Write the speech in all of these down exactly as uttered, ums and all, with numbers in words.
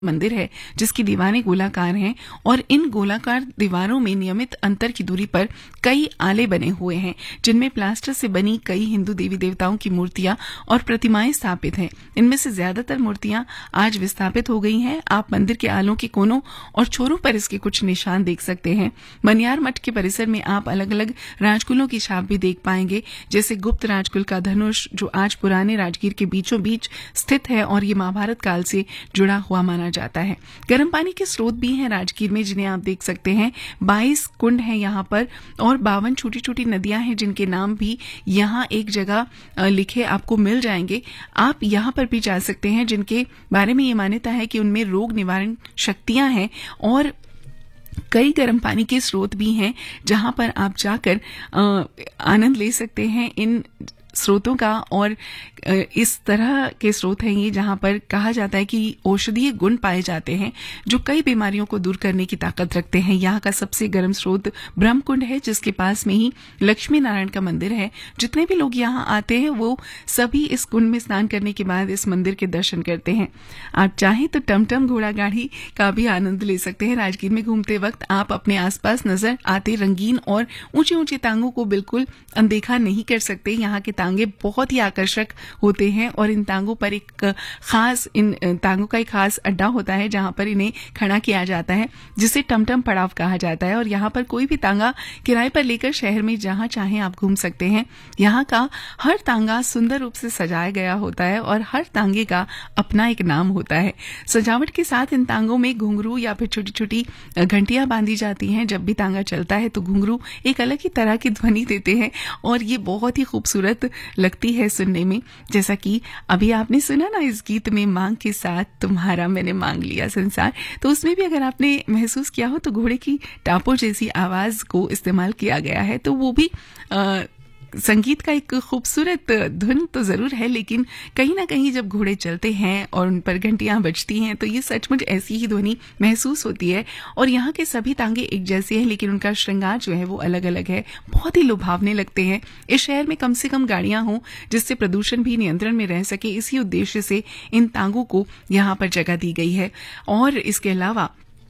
मंदिर है जिसकी दीवारें गोलाकार हैं और इन गोलाकार दीवारों में नियमित अंतर की दूरी पर कई आले बने हुए हैं जिनमें प्लास्टर से बनी कई हिंदू देवी देवताओं की मूर्तियां और प्रतिमाएं स्थापित हैं। इनमें से ज्यादातर मूर्तियां आज विस्थापित हो गई हैं। आप मंदिर के आलों के कोनों और छोरों पर इसके कुछ निशान देख सकते हैं। मनियार मठ के परिसर में आप अलग अलग राजकुलों की छाप भी देख पाएंगे, जैसे गुप्त राजकुल का धनुष जो आज पुराने राजगीर के बीचों बीच स्थित है और ये महाभारत काल से जुड़ा हुआ माना जाता है। गर्म पानी के स्रोत भी हैं राजगीर में जिन्हें आप देख सकते हैं। बाईस कुंड हैं यहाँ पर और बावन छोटी छोटी नदियां हैं जिनके नाम भी यहाँ एक जगह लिखे आपको मिल जाएंगे। आप यहाँ पर भी जा सकते हैं जिनके बारे में ये मान्यता है कि उनमें रोग निवारण शक्तियां हैं और कई गर्म पानी के स्रोत भी हैं जहां पर आप जाकर आनंद ले सकते हैं इन स्रोतों का। और इस तरह के स्रोत हैं ये जहां पर कहा जाता है कि औषधीय गुण पाए जाते हैं जो कई बीमारियों को दूर करने की ताकत रखते हैं। यहाँ का सबसे गर्म स्रोत ब्रह्मकुंड है जिसके पास में ही लक्ष्मी नारायण का मंदिर है। जितने भी लोग यहाँ आते हैं वो सभी इस कुंड में स्नान करने के बाद इस मंदिर के दर्शन करते हैं। आप चाहें तो टमटम घोड़ा गाड़ी का भी आनंद ले सकते हैं। राजगीर में घूमते वक्त आप अपने आसपास नजर आते रंगीन और ऊंचे ऊंचे तांगों को बिल्कुल अनदेखा नहीं कर सकते। यहाँ के तांगे बहुत ही आकर्षक होते हैं और इन तांगों पर एक खास इन तांगों का एक खास अड्डा होता है जहां पर इन्हें खड़ा किया जाता है जिसे टमटम पड़ाव कहा जाता है। और यहाँ पर कोई भी तांगा किराए पर लेकर शहर में जहां चाहें आप घूम सकते हैं। यहाँ का हर तांगा सुंदर रूप से सजाया गया होता है और हर तांगे का अपना एक नाम होता है। सजावट के साथ इन तांगों में घुंघरू या फिर छोटी छोटी घंटियां बांधी जाती हैं। जब भी तांगा चलता है तो घुंघरू एक अलग ही तरह की ध्वनि देते हैं और ये बहुत ही खूबसूरत लगती है सुनने में। जैसा कि अभी आपने सुना ना इस गीत में मांग के साथ तुम्हारा मैंने मांग लिया संसार, तो उसमें भी अगर आपने महसूस किया हो तो घोड़े की टापों जैसी आवाज को इस्तेमाल किया गया है। तो वो भी आ, संगीत का एक खूबसूरत धुन तो जरूर है, लेकिन कहीं ना कहीं जब घोड़े चलते हैं और उन पर घंटियां बजती हैं तो ये सचमुच ऐसी ही ध्वनि महसूस होती है। और यहाँ के सभी तांगे एक जैसे हैं लेकिन उनका श्रृंगार जो है वो अलग अलग है, बहुत ही लुभावने लगते हैं। इस शहर में कम से कम गाड़ियां हों जिससे प्रदूषण भी नियंत्रण में रह सके, इसी उद्देश्य से इन तांगों को यहाँ पर जगह दी गई है। और इसके अलावा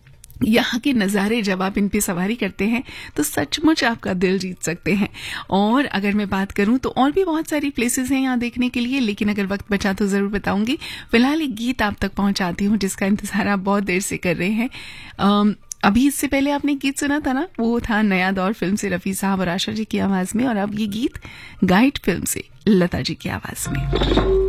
यहाँ के नज़ारे जब आप इन पे सवारी करते हैं तो सचमुच आपका दिल जीत सकते हैं। और अगर मैं बात करूं तो और भी बहुत सारी प्लेसेस हैं यहाँ देखने के लिए, लेकिन अगर वक्त बचा तो जरूर बताऊंगी। फिलहाल एक गीत आप तक पहुंचाती हूँ जिसका इंतजार आप बहुत देर से कर रहे हैं। अम, अभी इससे पहले आपने गीत सुना था ना, वो था नया दौर फिल्म से रफी साहब और आशा जी की आवाज में, और अब ये गीत गाइड फिल्म से लता जी की आवाज में।